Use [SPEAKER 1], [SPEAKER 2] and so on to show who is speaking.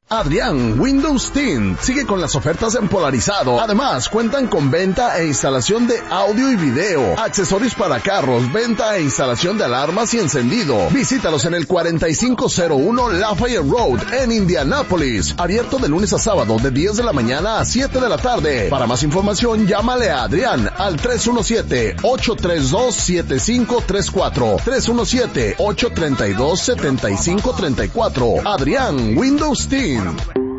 [SPEAKER 1] Adrián Windows Tint sigue con las ofertas en polarizado. Además, cuentan con venta e instalación de audio y video, accesorios para carros, venta e instalación de alarmas y encendido. Visítalos en el 4501 Lafayette Road en Indianápolis. Abierto de lunes a sábado de 10 de la mañana a 7 de la tarde. Para más información, llámale a Adrián al 317-832-7534. 317-832-7534. Adrián Windows Tint.